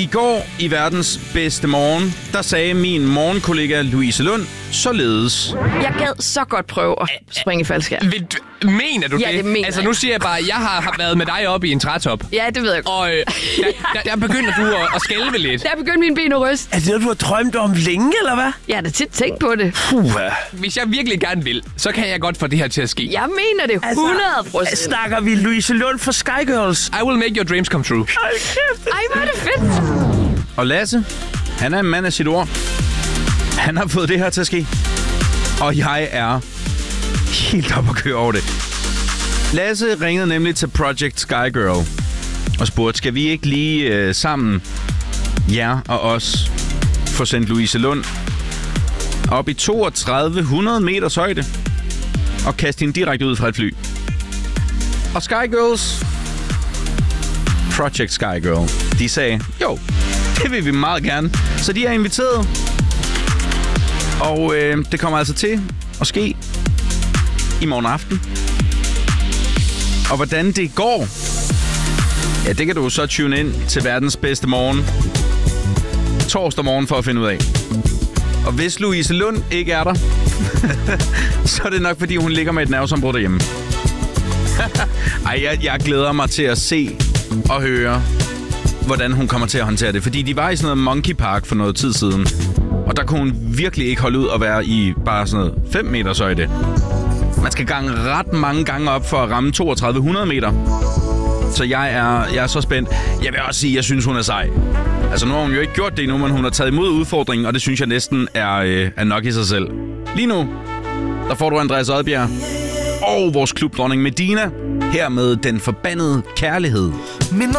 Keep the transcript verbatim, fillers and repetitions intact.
I går i verdens bedste morgen, der sagde min morgenkollega Louise Lund således. Jeg gad så godt prøve at springe i faldskærm. Mener du ja, det? det mener altså, nu siger jeg bare, at jeg har, har været med dig oppe i en trætop. Ja, det ved jeg godt. Og øh, der, der, der begynder du at, at skælve lidt. Der begyndte mine ben at ryste. Er det noget, du har drømt om længe, eller hvad? Jeg har da tit tænkt på det. Puh. Hvis jeg virkelig gerne vil, så kan jeg godt få det her til at ske. Jeg mener det hundrede procent. Altså, snakker vi Louise Lund fra Sky Girls? I will make your dreams come true. Ej, hvor er det fedt. Og Lasse, han er en mand af sit ord. Han har fået det her til at ske. Og jeg er helt op at køre over det. Lasse ringede nemlig til Project Sky Girl og spurgte, skal vi ikke lige øh, sammen, jer og os, få sendt Louise Lund op i toogtredive hundrede meters højde og kaste hende direkte ud fra et fly. Og Sky Girls, Project Sky Girl, de sagde, jo, det vil vi meget gerne. Så de er inviteret. Og øh, det kommer altså til at ske i morgen aften. Og hvordan det går, ja, det kan du så tune ind til verdens bedste morgen torsdag morgen for at finde ud af. Og hvis Louise Lund ikke er der, så er det nok, fordi hun ligger med et nervesambrud derhjemme. Ej, jeg, jeg glæder mig til at se og høre, hvordan hun kommer til at håndtere det. Fordi de var i sådan noget Monkey Park for noget tid siden. Og der kunne hun virkelig ikke holde ud at være i bare sådan noget fem meters højde. Man skal gange ret mange gange op for at ramme toogtredive hundrede meter. Så jeg er, jeg er så spændt. Jeg vil også sige, at jeg synes, hun er sej. Altså, nu har hun jo ikke gjort det endnu, men hun har taget imod udfordringen, og det synes jeg næsten er, øh, er nok i sig selv. Lige nu, der får du Andreas Odbjerg og vores klubdronning Medina her med Den Forbandede Kærlighed.